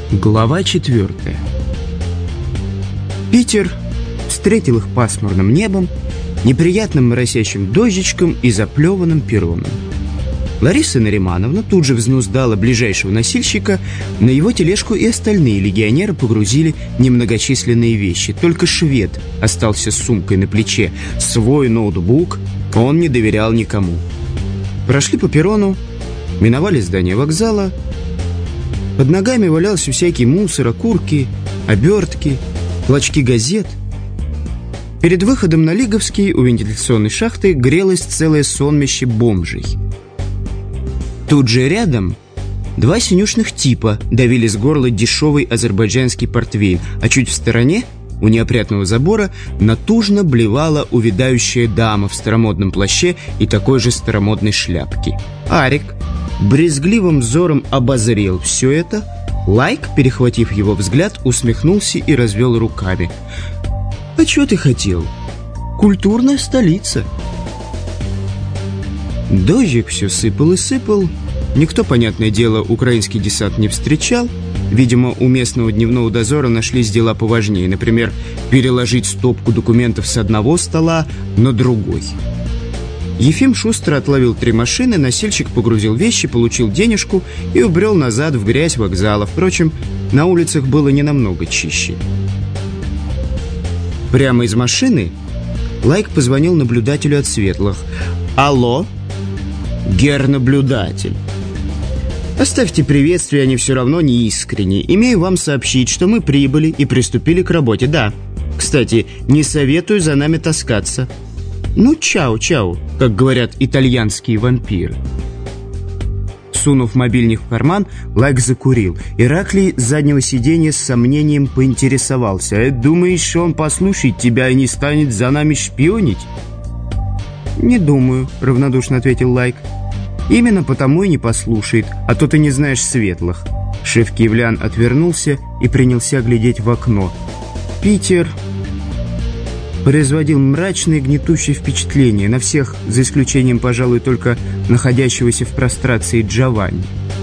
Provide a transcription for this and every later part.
Глава 4. Питер встретил их пасмурным небом, неприятным моросящим дождичком и заплеванным перроном. Лариса Наримановна тут же взнуздала ближайшего носильщика, на его тележку и остальные легионеры погрузили немногочисленные вещи. Только швед остался с сумкой на плече. Свой ноутбук он не доверял никому. Прошли по перрону, миновали здание вокзала. Под ногами валялся всякий мусор, окурки, обертки, клочки газет. Перед выходом на Лиговский у вентиляционной шахты грелось целое сонмище бомжей. Тут же рядом два синюшных типа давили с горла дешевый азербайджанский портвейн, а чуть в стороне, у неопрятного забора, натужно блевала увядающая дама в старомодном плаще и такой же старомодной шляпке. Арик брезгливым взором обозрел все это. Лайк, перехватив его взгляд, усмехнулся и развел руками. «А что ты хотел? Культурная столица». Дождик все сыпал и сыпал. Никто, понятное дело, украинский десант не встречал. Видимо, у местного дневного дозора нашлись дела поважнее. Например, переложить стопку документов с одного стола на другой. Ефим шустро отловил 3 машины, носильщик погрузил вещи, получил денежку и убрел назад в грязь вокзала. Впрочем, на улицах было не намного чище. Прямо из машины Лайк позвонил наблюдателю от Светлых. «Алло, гер-наблюдатель. Оставьте приветствие, они все равно не искренние. Имею вам сообщить, что мы прибыли и приступили к работе. Да, кстати, не советую за нами таскаться. Ну, чао-чао, как говорят итальянские вампиры». Сунув мобильник в карман, Лайк закурил. Ираклий с заднего сиденья с сомнением поинтересовался. «Думаешь, что он послушает тебя и не станет за нами шпионить?» «Не думаю», — равнодушно ответил Лайк. «Именно потому и не послушает, а то ты не знаешь Светлых». Шеф киевлян отвернулся и принялся глядеть в окно. Питер производил мрачное гнетущее впечатление на всех, за исключением, пожалуй, только находящегося в прострации Джованни.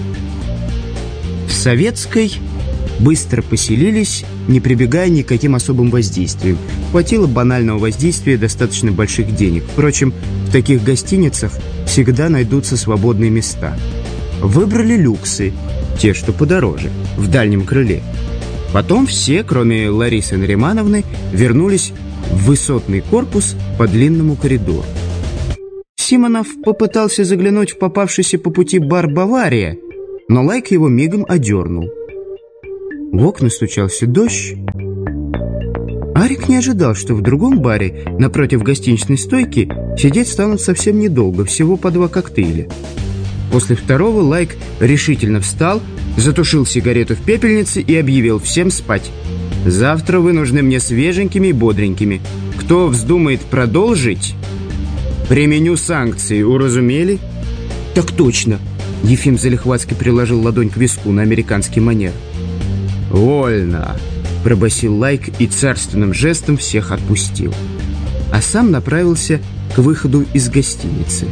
В Советской быстро поселились, не прибегая ни к каким особым воздействиям. Хватило банального воздействия достаточно больших денег. Впрочем, в таких гостиницах всегда найдутся свободные места. Выбрали люксы, те, что подороже, в дальнем крыле. Потом все, кроме Ларисы Наримановны, вернулись в высотный корпус по длинному коридору. Симонов попытался заглянуть в попавшийся по пути бар «Бавария», но Лайк его мигом одернул. В окна стучался дождь. Арик не ожидал, что в другом баре, напротив гостиничной стойки, сидеть станут совсем недолго, всего по 2 коктейля. После второго Лайк решительно встал, затушил сигарету в пепельнице и объявил всем спать. «Завтра вы нужны мне свеженькими и бодренькими. Кто вздумает продолжить, применю санкции, уразумели?» «Так точно!» Ефим залихватски приложил ладонь к виску на американский манер. «Вольно!» — пробасил Лайк и царственным жестом всех отпустил. А сам направился к выходу из гостиницы.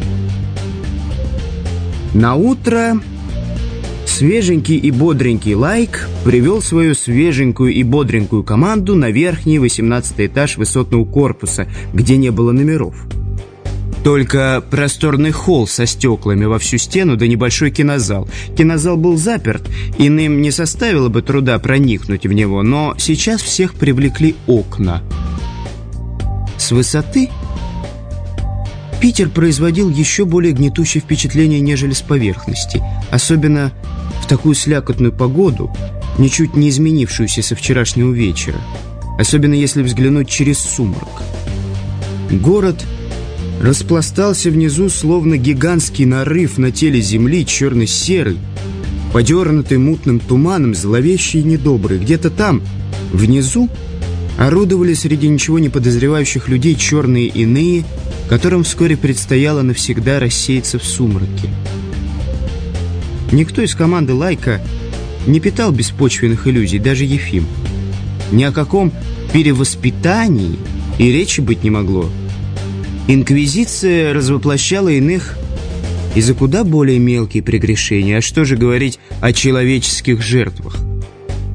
Наутро свеженький и бодренький Лайк привел свою свеженькую и бодренькую команду на верхний 18-й этаж высотного корпуса, где не было номеров. Только просторный холл со стеклами во всю стену, да небольшой кинозал. Кинозал был заперт, иным не составило бы труда проникнуть в него, но сейчас всех привлекли окна. С высоты Питер производил еще более гнетущее впечатление, нежели с поверхности, особенно в такую слякотную погоду, ничуть не изменившуюся со вчерашнего вечера, особенно если взглянуть через сумрак. Город распластался внизу, словно гигантский нарыв на теле земли, черно-серый, подернутый мутным туманом, зловещий и недобрый. Где-то там, внизу, орудовали среди ничего не подозревающих людей черные иные, которым вскоре предстояло навсегда рассеяться в сумраке. Никто из команды Лайка не питал беспочвенных иллюзий, даже Ефим. Ни о каком перевоспитании и речи быть не могло. Инквизиция развоплощала иных и за куда более мелкие прегрешения. А что же говорить о человеческих жертвах?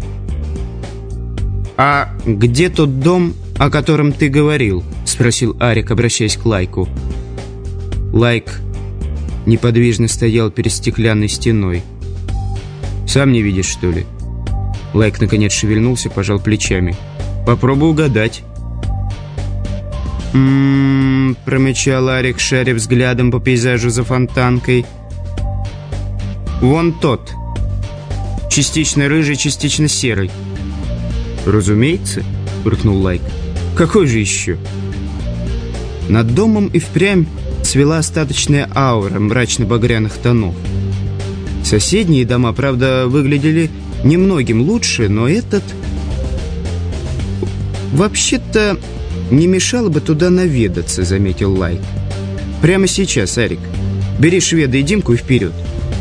«А где тот дом, о котором ты говорил?» — спросил Арик, обращаясь к Лайку. Лайк неподвижно стоял перед стеклянной стеной. «Сам не видишь, что ли?» Лайк наконец шевельнулся, пожал плечами. «Попробуй угадать». Промычал Арик, шаря взглядом по пейзажу за фонтанкой. «Вон тот. Частично рыжий, частично серый». «Разумеется», — фыркнул Лайк. «Какой же еще?» Над домом и впрямь цвела остаточная аура мрачно-багряных тонов. Соседние дома, правда, выглядели немногим лучше, но этот... «Вообще-то не мешало бы туда наведаться», — заметил Лайк. «Прямо сейчас, Арик. Бери шведа и Димку и вперед».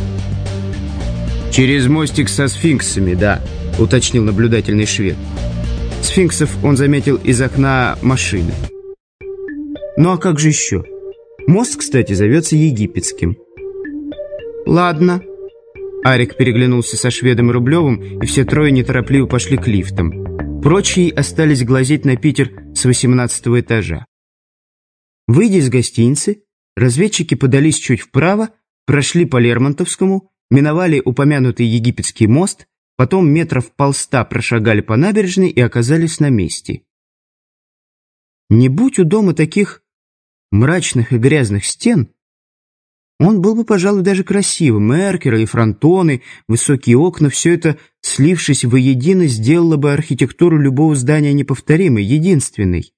«Через мостик со сфинксами, да», — уточнил наблюдательный швед. Сфинксов он заметил из окна машины. «Ну а как же еще? Мост, кстати, зовется египетским». «Ладно». Арик переглянулся со шведом и Рублевым, и все трое неторопливо пошли к лифтам. Прочие остались глазеть на Питер с 18-го этажа. Выйдя из гостиницы, разведчики подались чуть вправо, прошли по Лермонтовскому, миновали упомянутый египетский мост, потом метров полста прошагали по набережной и оказались на месте. Не будь у дома таких мрачных и грязных стен, он был бы, пожалуй, даже красивым. Эркеры и фронтоны, высокие окна — все это, слившись воедино, сделало бы архитектуру любого здания неповторимой, единственной.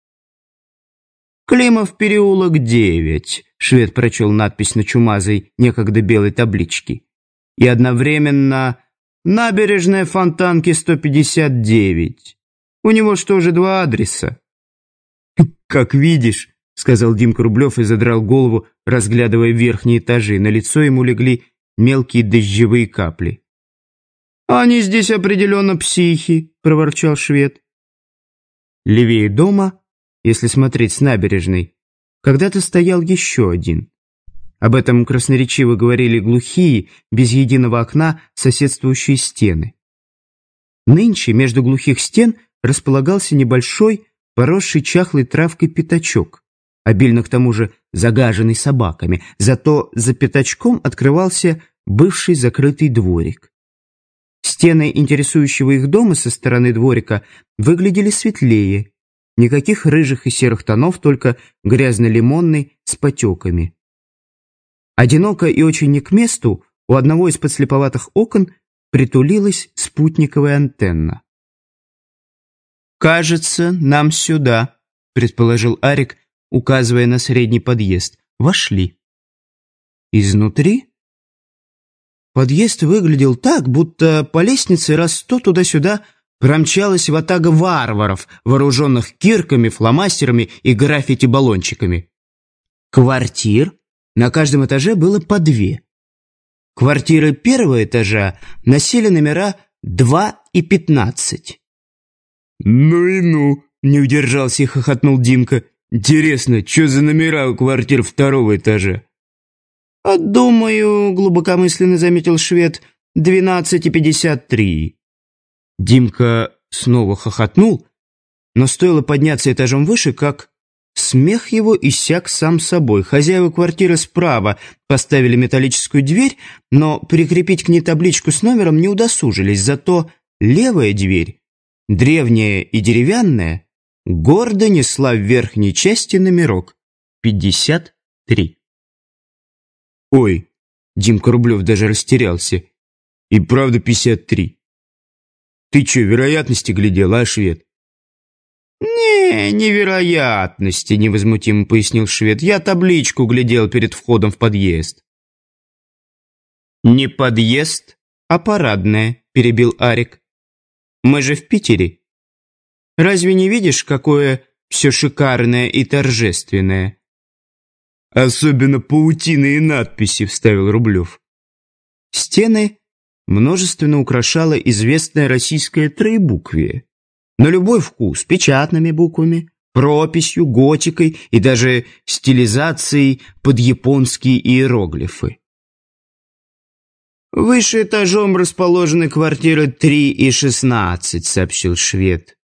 «Климов переулок 9», — швед прочел надпись на чумазой, некогда белой табличке. «И одновременно набережная Фонтанки 159. У него что же, два адреса?» «Как видишь», — сказал Димка Рублев и задрал голову, разглядывая верхние этажи. На лицо ему легли мелкие дождевые капли. «Они здесь определенно психи», — проворчал швед. Левее дома, если смотреть с набережной, когда-то стоял еще один. Об этом красноречиво говорили глухие, без единого окна, соседствующие стены. Нынче между глухих стен располагался небольшой, поросший чахлой травкой пятачок, обильно к тому же загаженный собаками, зато за пятачком открывался бывший закрытый дворик. Стены интересующего их дома со стороны дворика выглядели светлее, никаких рыжих и серых тонов, только грязно-лимонный с потеками. Одиноко и очень не к месту у одного из подслеповатых окон притулилась спутниковая антенна. «Кажется, нам сюда», — предположил Арик, указывая на средний подъезд. Вошли. Изнутри подъезд выглядел так, будто по лестнице раз 100 туда-сюда промчалась ватага варваров, вооруженных кирками, фломастерами и граффити-баллончиками. Квартир на каждом этаже было по 2. Квартиры первого этажа носили номера 2 и 15. «Ну и ну!» — не удержался и хохотнул Димка. «Интересно, что за номера у квартир второго этажа?» «Думаю, — глубокомысленно заметил швед, — 12 и 53. Димка снова хохотнул, но стоило подняться этажом выше, как смех его иссяк сам собой. Хозяева квартиры справа поставили металлическую дверь, но прикрепить к ней табличку с номером не удосужились, зато левая дверь, древняя и деревянная, гордо несла в верхней части номерок 53. «Ой!» — Димка Рублев даже растерялся. «И правда 53. Ты что, вероятности глядел, а, швед?» «Не, невероятности», — невозмутимо пояснил швед. «Я табличку глядел перед входом в подъезд». «Не подъезд, а парадная», — перебил Арик. «Мы же в Питере. Разве не видишь, какое все шикарное и торжественное?» «Особенно паутины и надписи», — вставил Рублев. Стены множественно украшала известная российская троебуквие. На любой вкус, печатными буквами, прописью, готикой и даже стилизацией под японские иероглифы. «Выше этажом расположены квартиры 3 и 16», — сообщил швед.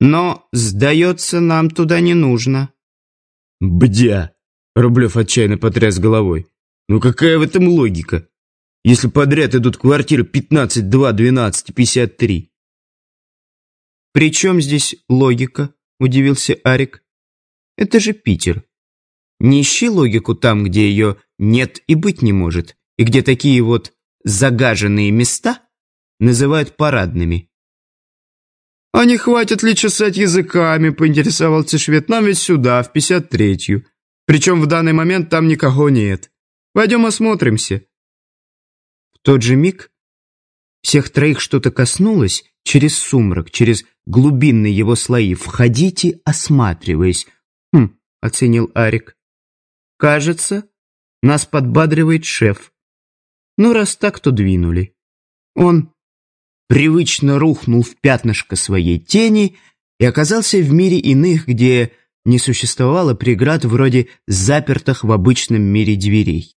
Но, сдается, нам туда не нужно. Бдя! Рублев отчаянно потряс головой. Ну какая в этом логика? Если подряд идут квартиры 15, 2, 12 и 53. «При чем здесь логика?» – удивился Арик. «Это же Питер. Не ищи логику там, где ее нет и быть не может, и где такие вот загаженные места называют парадными». «А не хватит ли чесать языками?» – поинтересовался швед. «Нам ведь сюда, в 53-ю. Причем в данный момент там никого нет. Пойдем осмотримся». В тот же миг всех троих что-то коснулось через сумрак, через глубинные его слои. «Входите, осматриваясь». «Хм», — оценил Арик. «Кажется, нас подбадривает шеф. Ну, раз так, то двинули». Он привычно рухнул в пятнышко своей тени и оказался в мире иных, где не существовало преград вроде запертых в обычном мире дверей.